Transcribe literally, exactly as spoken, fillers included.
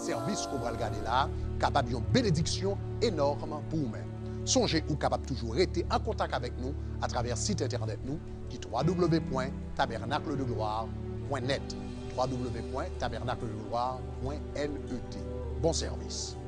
service qu'on va regarder là, capable d'une bénédiction énorme pour vous-même. Songez ou capable toujours rester en contact avec nous à travers le site internet nous qui est w w w point tabernacle de gloire point net w w w point tabernacle de gloire point net. Bon service.